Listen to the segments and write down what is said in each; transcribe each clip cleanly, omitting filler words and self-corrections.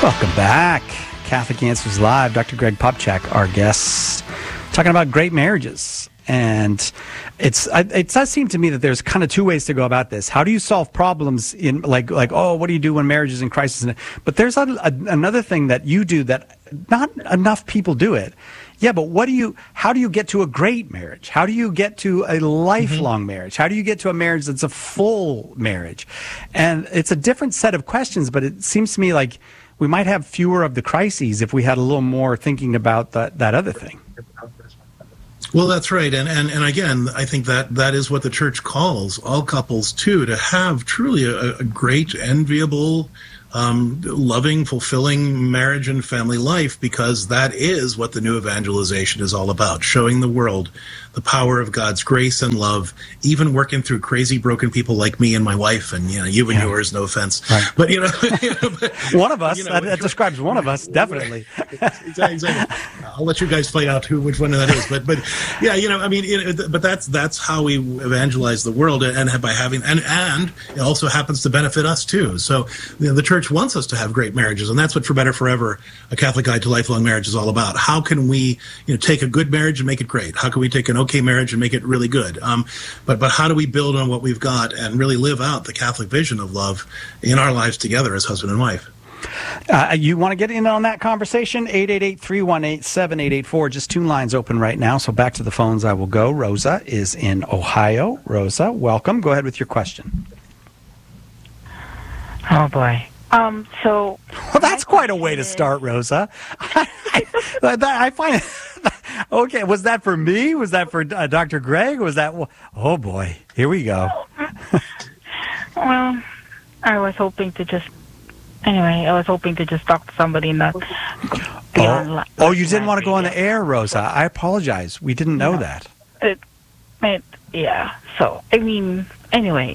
Welcome back. Catholic Answers Live. Dr. Greg Popcak, our guest, talking about great marriages. And it does seem to me that there's kind of two ways to go about this. How do you solve problems in like what do you do when marriage is in crisis? But there's another thing that you do that not enough people do it. Yeah, but how do you get to a great marriage? How do you get to a lifelong marriage? How do you get to a marriage that's a full marriage? And it's a different set of questions, but it seems to me like we might have fewer of the crises if we had a little more thinking about that other thing. Well, that's right. And again, I think that is what the church calls all couples to have truly a great, enviable, loving, fulfilling marriage and family life, because that is what the new evangelization is all about, showing the world the power of God's grace and love, even working through crazy, broken people like me and my wife, and you and yours, no offense. Right. But one of us, that describes one of us, definitely. Exactly. I'll let you guys play out which one that is. But yeah, but that's how we evangelize the world, and by having and it also happens to benefit us too. So the church wants us to have great marriages, and that's what For Better Forever, a Catholic Guide to Lifelong Marriage, is all about. How can we take a good marriage and make it great? How can we take an okay marriage and make it really good? But how do we build on what we've got and really live out the Catholic vision of love in our lives together as husband and wife? You want to get in on that conversation? 888-318-7884. Just two lines open right now. So back to the phones I will go. Rosa is in Ohio. Rosa, welcome. Go ahead with your question. Oh, boy. Well, that's quite a way to start, Rosa. I find it. Okay, was that for me? Was that for Dr. Greg? Was that? Oh boy, here we go. Well, I was hoping to just talk to somebody, not be on. You didn't want to go on the air, Rosa. I apologize. We didn't know that. Yeah. So anyway,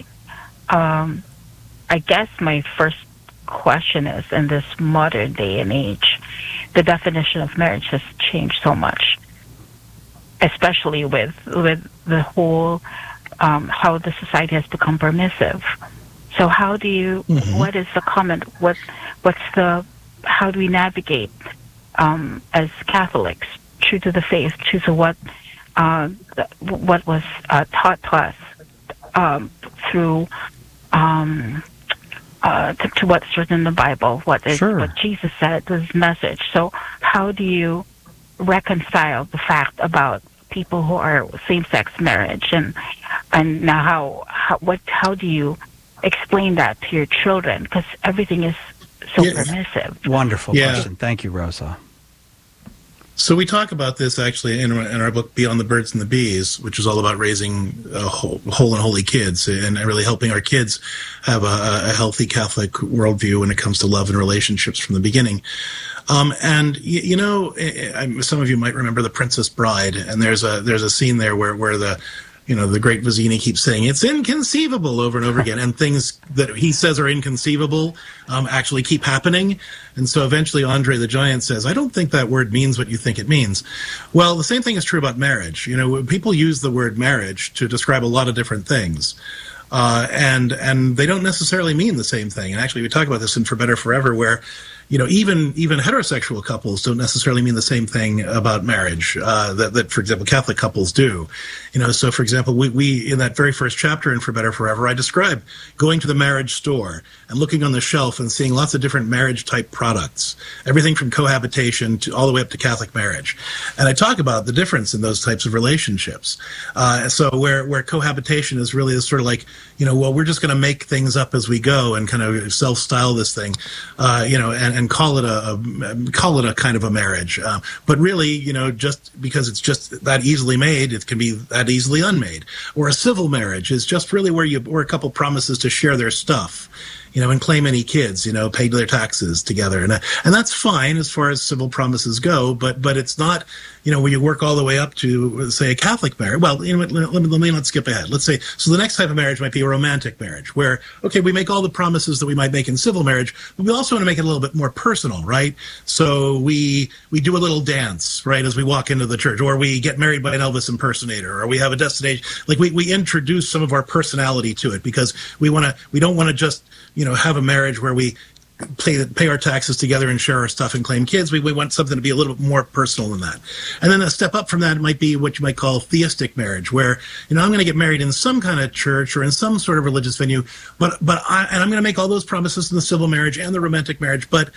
I guess my first question is, in this modern day and age, the definition of marriage has changed so much, especially with the whole how the society has become permissive. So how do you? What is the comment? How do we navigate as Catholics, true to the faith, true to what was taught to us through to what's written in the Bible, what Jesus said, his message. So how do you reconcile the fact about people who are same-sex marriage, and now how do you explain that to your children? Because everything is so permissive. Wonderful question. Thank you, Rosa. So we talk about this actually in our book Beyond the Birds and the Bees, which is all about raising whole and holy kids and really helping our kids have a healthy Catholic worldview when it comes to love and relationships from the beginning. And some of you might remember The Princess Bride, and there's a scene there where the great Vizzini keeps saying it's inconceivable over and over again, and things that he says are inconceivable actually keep happening. And so eventually Andre the Giant says, I don't think that word means what you think it means. Well, the same thing is true about marriage. People use the word marriage to describe a lot of different things. And they don't necessarily mean the same thing. And actually we talk about this in For Better Forever, where even heterosexual couples don't necessarily mean the same thing about marriage that, for example, Catholic couples do. So, for example, we in that very first chapter in For Better Forever, I describe going to the marriage store and looking on the shelf and seeing lots of different marriage-type products, everything from cohabitation to all the way up to Catholic marriage. And I talk about the difference in those types of relationships. So where cohabitation is really sort of like, we're just going to make things up as we go and kind of self-style this thing, and call it a kind of a marriage. But really, just because it's just that easily made, it can be that easily unmade. Or a civil marriage is just really where a couple promises to share their stuff, and claim any kids, pay their taxes together. And that's fine as far as civil promises go, but it's not, when you work all the way up to, say, a Catholic marriage. Well, let me not skip ahead. Let's say, so the next type of marriage might be a romantic marriage, where, okay, we make all the promises that we might make in civil marriage, but we also want to make it a little bit more personal, right? So we do a little dance, right, as we walk into the church, or we get married by an Elvis impersonator, or we have a destination. Like we introduce some of our personality to it, because we don't want to just, have a marriage where we pay our taxes together and share our stuff and claim kids. We want something to be a little bit more personal than that. And then a step up from that might be what you might call theistic marriage, where, I'm going to get married in some kind of church or in some sort of religious venue, and I'm going to make all those promises in the civil marriage and the romantic marriage, but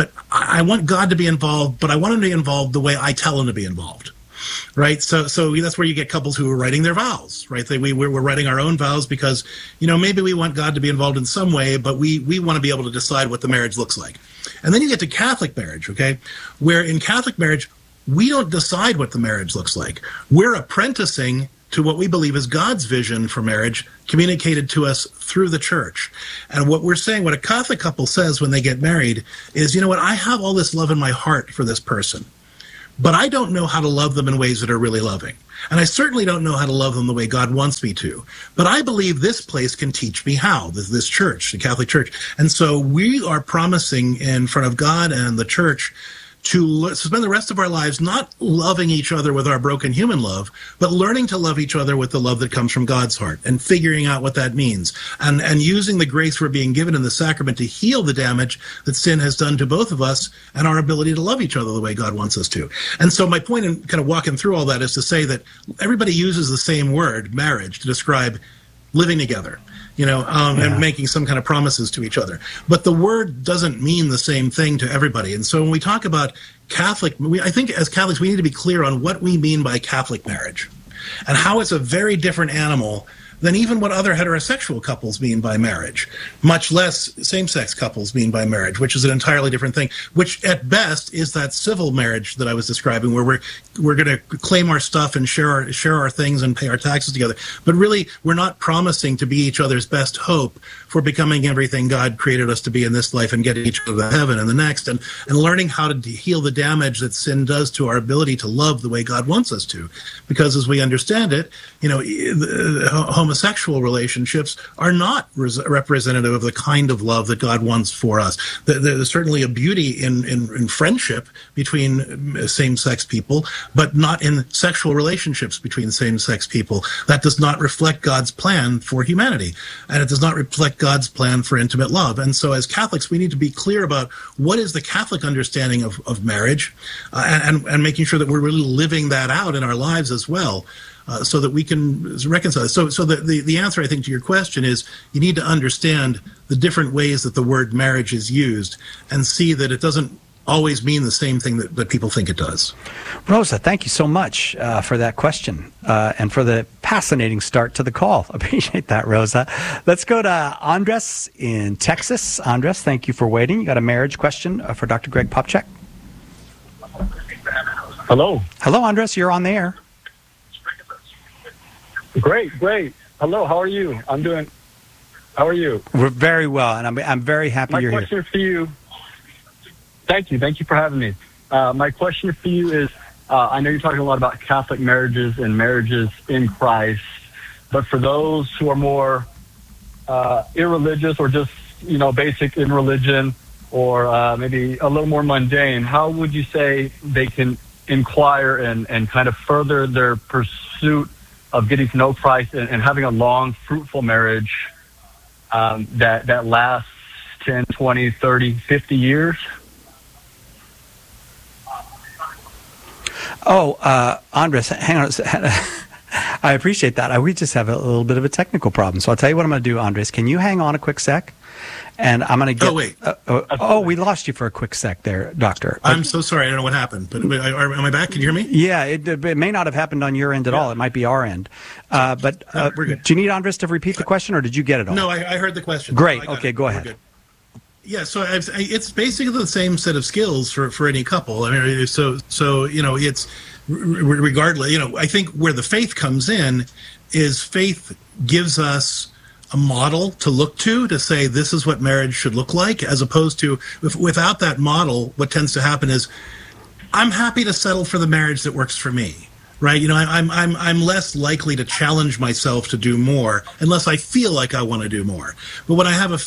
I want God to be involved, but I want him to be involved the way I tell him to be involved. Right. So that's where you get couples who are writing their vows, right? We're writing our own vows because, maybe we want God to be involved in some way, but we want to be able to decide what the marriage looks like. And then you get to Catholic marriage, okay, where in Catholic marriage, we don't decide what the marriage looks like. We're apprenticing to what we believe is God's vision for marriage communicated to us through the church. And what we're saying, what a Catholic couple says when they get married is, I have all this love in my heart for this person, but I don't know how to love them in ways that are really loving. And I certainly don't know how to love them the way God wants me to. But I believe this place can teach me how, this church, the Catholic Church. And so we are promising in front of God and the church to spend the rest of our lives not loving each other with our broken human love, but learning to love each other with the love that comes from God's heart and figuring out what that means and using the grace we're being given in the sacrament to heal the damage that sin has done to both of us and our ability to love each other the way God wants us to. And so my point in kind of walking through all that is to say that everybody uses the same word, marriage, to describe living together. And making some kind of promises to each other. But the word doesn't mean the same thing to everybody. And so when we talk about Catholic, I think as Catholics, we need to be clear on what we mean by Catholic marriage and how it's a very different animal than even what other heterosexual couples mean by marriage, much less same-sex couples mean by marriage, which is an entirely different thing, which at best is that civil marriage that I was describing, where we're going to claim our stuff and share our things and pay our taxes together. But really, we're not promising to be each other's best hope for becoming everything God created us to be in this life and getting each other to heaven and the next, and learning how to heal the damage that sin does to our ability to love the way God wants us to. Because as we understand it, homosexual relationships are not representative of the kind of love that God wants for us. There's certainly a beauty in friendship between same-sex people, but not in sexual relationships between same-sex people. That does not reflect God's plan for humanity, and it does not reflect God's plan for intimate love. And so as Catholics, we need to be clear about what is the Catholic understanding of marriage, and making sure that we're really living that out in our lives as well. So that we can reconcile. So the answer, I think, to your question is you need to understand the different ways that the word marriage is used and see that it doesn't always mean the same thing that people think it does. Rosa, thank you so much for that question and for the fascinating start to the call. Appreciate that, Rosa. Let's go to Andres in Texas. Andres, thank you for waiting. You got a marriage question for Dr. Greg Popcak? Hello. Hello, Andres. You're on the air. Great. Hello, how are you? How are you? We're very well, and I'm very happy you're here. My question for you, thank you for having me. My question for you is, I know you're talking a lot about Catholic marriages and marriages in Christ, but for those who are more irreligious or just, basic in religion or maybe a little more mundane, how would you say they can inquire and kind of further their pursuit of getting to know Christ and having a long, fruitful marriage that lasts 10, 20, 30, 50 years? Andres, hang on. I appreciate that. We just have a little bit of a technical problem. So I'll tell you what I'm going to do, Andres. Can you hang on a quick sec? And I'm going to get... Oh, wait. We lost you for a quick sec there, Doctor. I'm so sorry. I don't know what happened. But am I back? Can you hear me? Yeah, it may not have happened on your end at all. It might be our end. But we're good. Do you need Andres to repeat the question, or did you get it all? No, I heard the question. Great. Okay, go ahead. Yeah, so it's basically the same set of skills for any couple. I mean, so it's regardless. I think where the faith comes in is faith gives us a model to look to say this is what marriage should look like, as opposed to without that model, what tends to happen is I'm happy to settle for the marriage that works for me. Right, I'm less likely to challenge myself to do more unless I feel like I want to do more. But when I have a faith,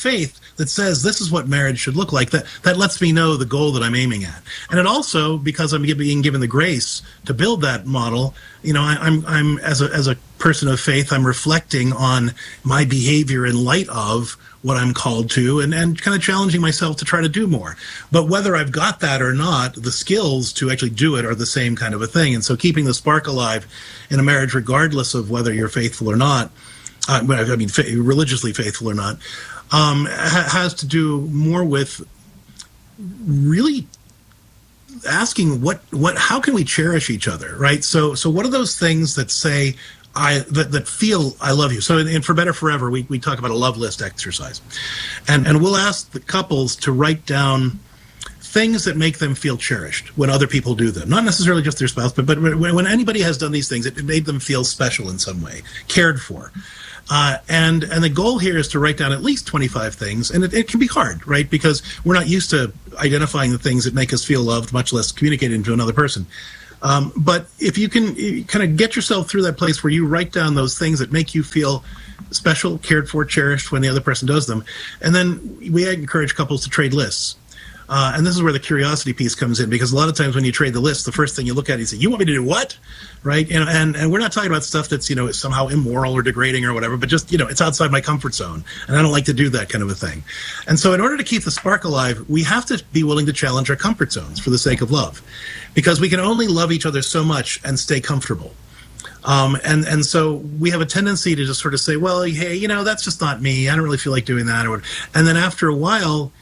that says this is what marriage should look like. That lets me know the goal that I'm aiming at. And it also, because I'm being given the grace to build that model, I'm as a person of faith, I'm reflecting on my behavior in light of what I'm called to, and kind of challenging myself to try to do more. But whether I've got that or not, the skills to actually do it are the same kind of a thing. And so keeping the spark alive in a marriage, regardless of whether you're faithful or not, religiously faithful or not, has to do more with really asking how can we cherish each other, right? So what are those things that say, that feel I love you? So in For Better Forever, we talk about a love list exercise, and we'll ask the couples to write down things that make them feel cherished when other people do them. Not necessarily just their spouse, but when anybody has done these things, it made them feel special in some way, cared for. And the goal here is to write down at least 25 things, and it can be hard, right? Because we're not used to identifying the things that make us feel loved, much less communicating to another person. But if you can kind of get yourself through that place where you write down those things that make you feel special, cared for, cherished when the other person does them, and then we encourage couples to trade lists. And this is where the curiosity piece comes in, because a lot of times when you trade the list, the first thing you look at is, you want me to do what? Right? And we're not talking about stuff that's, somehow immoral or degrading or whatever, but just, it's outside my comfort zone. And I don't like to do that kind of a thing. And so in order to keep the spark alive, we have to be willing to challenge our comfort zones for the sake of love, because we can only love each other so much and stay comfortable. And so we have a tendency to just sort of say, well, hey, that's just not me. I don't really feel like doing that. And then after a while,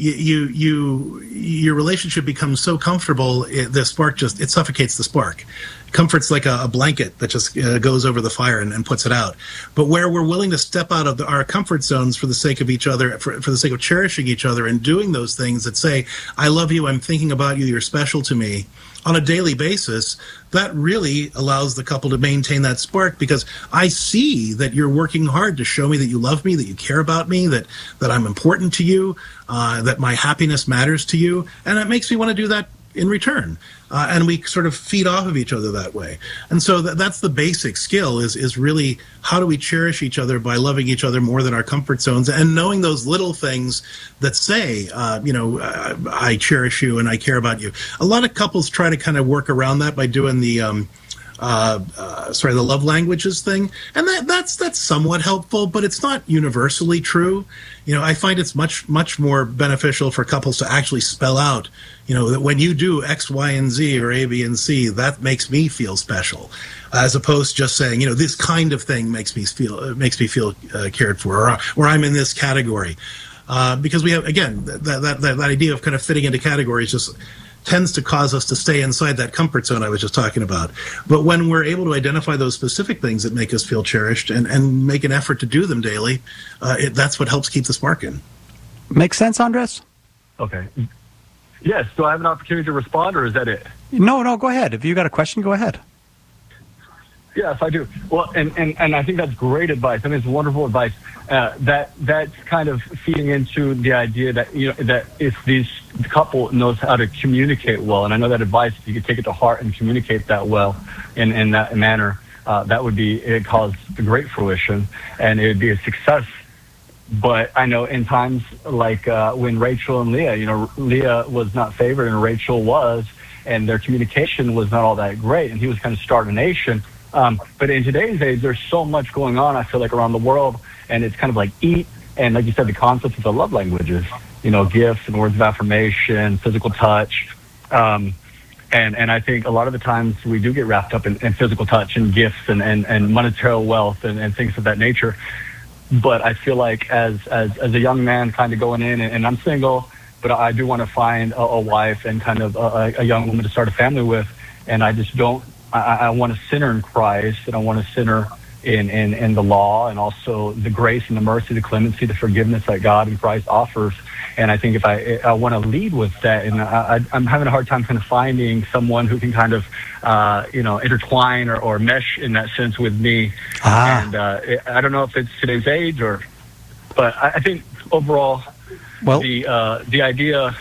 your relationship becomes so comfortable, the spark it suffocates the spark. Comfort's like a blanket that just goes over the fire and puts it out. But where we're willing to step out of our comfort zones for the sake of each other, for the sake of cherishing each other and doing those things that say, I love you, I'm thinking about you, you're special to me, on a daily basis, that really allows the couple to maintain that spark, because I see that you're working hard to show me that you love me, that you care about me, that I'm important to you, that my happiness matters to you, and it makes me want to do that in return. And we sort of feed off of each other that way. And so that's the basic skill, is really how do we cherish each other by loving each other more than our comfort zones, and knowing those little things that say, I cherish you and I care about you. A lot of couples try to kind of work around that by doing the love languages thing, and that's somewhat helpful, but it's not universally true. I find it's much more beneficial for couples to actually spell out, that when you do X, Y, and Z, or A, B, and C, that makes me feel special, as opposed to just saying, this kind of thing makes me feel cared for, or I'm in this category, because we have, again, that idea of kind of fitting into categories just tends to cause us to stay inside that comfort zone I was just talking about. But when we're able to identify those specific things that make us feel cherished and make an effort to do them daily, that's what helps keep the spark in. Make sense, Andres? Okay. Yes. Do I have an opportunity to respond, or is that it? No, go ahead. If you got a question, go ahead. Yes, I do. Well, and I think that's great advice. I mean, it's wonderful advice. That's kind of feeding into the idea that, that if the couple knows how to communicate well, and I know that advice, if you could take it to heart and communicate that well in that manner, that would cause great fruition, and it would be a success. But I know in times like when Rachel and Leah, Leah was not favored and Rachel was, and their communication was not all that great, and he was kind of starting a nation. But in today's age, there's so much going on, I feel like, around the world, and it's kind of like eat, and like you said, the concept of the love languages, gifts and words of affirmation, physical touch. And I think a lot of the times we do get wrapped up in physical touch and gifts and monetary wealth and things of that nature. But I feel like as a young man kind of going in, and I'm single, but I do want to find a wife and kind of a young woman to start a family with, and I just don't, I want to center in Christ, and I want to center in the law, and also the grace and the mercy, the clemency, the forgiveness that God and Christ offers. And I think if I want to lead with that, and I'm having a hard time kind of finding someone who can kind of, intertwine or mesh in that sense with me. And I don't know if it's today's age but I think overall, well, the idea.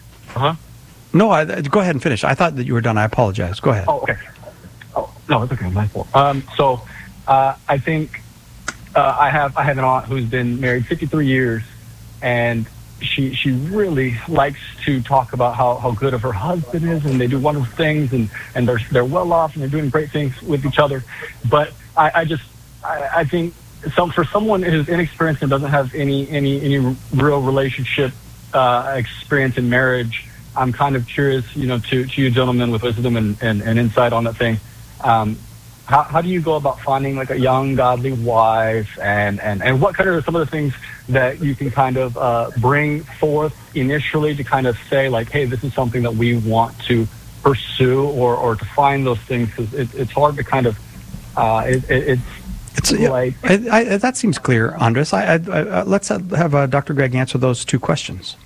No, go ahead and finish. I thought that you were done. I apologize. Go ahead. Oh, okay. Oh, no, it's okay. My fault. I think I have an aunt who's been married 53 years, and she really likes to talk about how good of her husband is, and they do wonderful things, and they're well off, and they're doing great things with each other. But I think for someone who's inexperienced and doesn't have any real relationship experience in marriage, I'm kind of curious, to you gentlemen with wisdom and insight on that thing. How do you go about finding like a young godly wife, and what kind of some of the things that you can kind of bring forth initially to kind of say like, hey, this is something that we want to pursue, or to find those things, because it's hard to kind of that seems clear, Andres. Let's have Dr. Greg answer those two questions.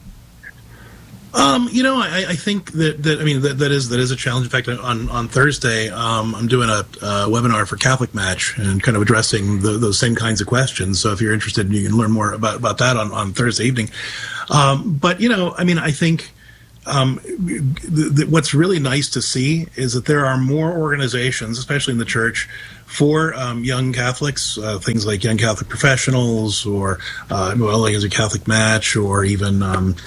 I think that is a challenge. In fact, on Thursday, I'm doing a webinar for Catholic Match and kind of addressing those same kinds of questions. So if you're interested, you can learn more about that on Thursday evening. I think what's really nice to see is that there are more organizations, especially in the church, for young Catholics, things like Young Catholic Professionals, or like as a Catholic Match, or even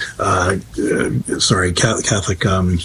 Catholic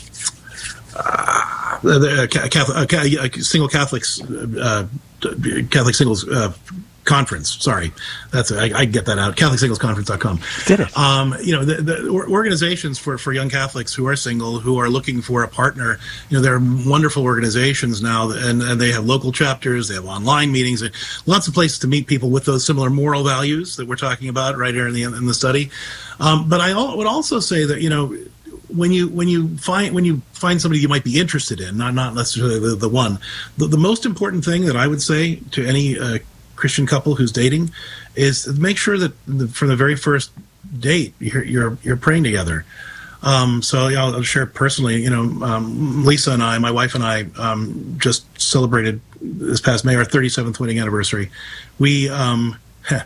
Single Catholics, Catholic Singles Conference. Sorry, I get that out. CatholicSinglesConference.com. Did it? The organizations for young Catholics who are single, who are looking for a partner. There are wonderful organizations now, and they have local chapters. They have online meetings. Lots of places to meet people with those similar moral values that we're talking about right here in the study. But I would also say that when you find somebody you might be interested in, not necessarily the one, the most important thing that I would say to any Christian couple who's dating is make sure that from the very first date you're praying together. So I'll share personally. Lisa and I, my wife and I, just celebrated this past May our 37th wedding anniversary. We had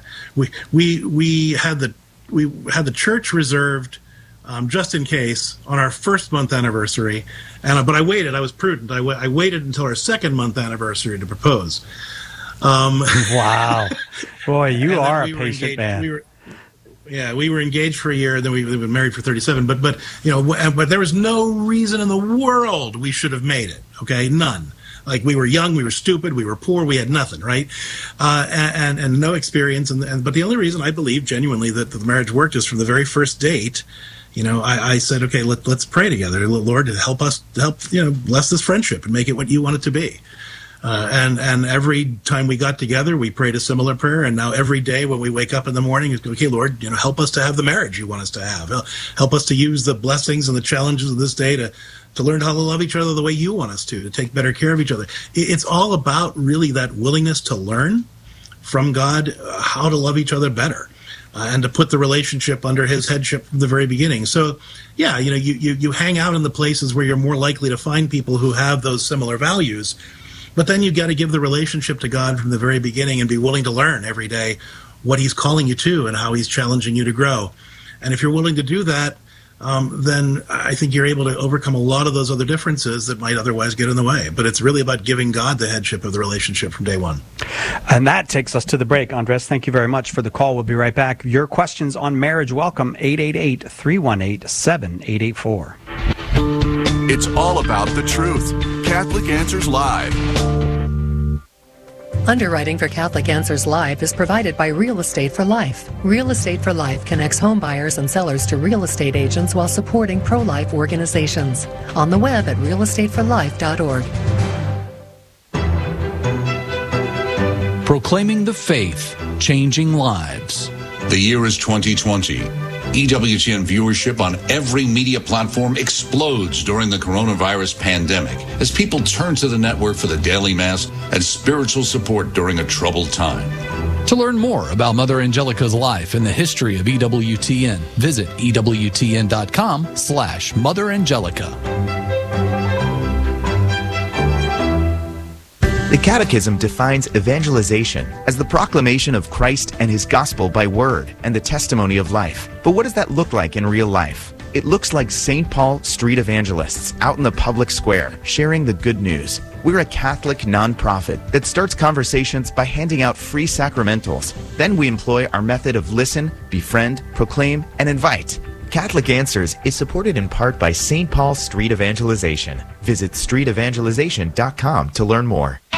the church reserved just in case on our first month anniversary, but I waited. I was prudent. I waited until our second month anniversary to propose. Wow, boy, you are a patient man. We were engaged for a year, then we've been married for 37. But there was no reason in the world we should have made it. Okay, none. Like, we were young, we were stupid, we were poor, we had nothing, right? And no experience. But the only reason I believe genuinely that the marriage worked is from the very first date. I said, okay, let's pray together, Lord, help bless this friendship and make it what you want it to be. And every time we got together, we prayed a similar prayer. And now every day when we wake up in the morning, it's okay, Lord, help us to have the marriage you want us to have. Help us to use the blessings and the challenges of this day to learn how to love each other the way you want us to take better care of each other. It's all about really that willingness to learn from God how to love each other better. And to put the relationship under his headship from the very beginning. So, yeah, you hang out in the places where you're more likely to find people who have those similar values. But then you've got to give the relationship to God from the very beginning and be willing to learn every day what he's calling you to and how he's challenging you to grow. And if you're willing to do that, then I think you're able to overcome a lot of those other differences that might otherwise get in the way. But it's really about giving God the headship of the relationship from day one. And that takes us to the break. Andres, thank you very much for the call. We'll be right back. Your questions on marriage, welcome, 888-318-7884. It's all about the truth. Catholic Answers Live. Underwriting for Catholic Answers Live is provided by Real Estate for Life. Real Estate for Life connects home buyers and sellers to real estate agents while supporting pro-life organizations. On the web at realestateforlife.org. Proclaiming the faith, changing lives. The year is 2020. EWTN viewership on every media platform explodes during the coronavirus pandemic as people turn to the network for the daily mass and spiritual support during a troubled time. To learn more about Mother Angelica's life and the history of EWTN, visit EWTN.com/Mother Angelica. The Catechism defines evangelization as the proclamation of Christ and his gospel by word and the testimony of life. But what does that look like in real life? It looks like St. Paul Street Evangelists out in the public square, sharing the good news. We're a Catholic nonprofit that starts conversations by handing out free sacramentals. Then we employ our method of listen, befriend, proclaim, and invite. Catholic Answers is supported in part by St. Paul Street Evangelization. Visit streetevangelization.com to learn more.